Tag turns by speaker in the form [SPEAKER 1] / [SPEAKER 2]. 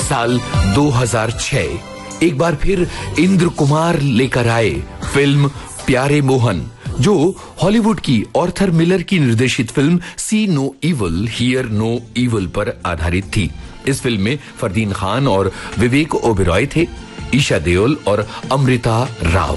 [SPEAKER 1] साल 2006 एक बार फिर इंद्र कुमार लेकर आए फिल्म प्यारे मोहन, जो हॉलीवुड की आर्थर मिलर की निर्देशित film C no evil here no evil पर आधारित थी। इस फिल्म में फरदीन खान और विवेक ओबेरॉय थे, ईशा देओल और अमृता राव।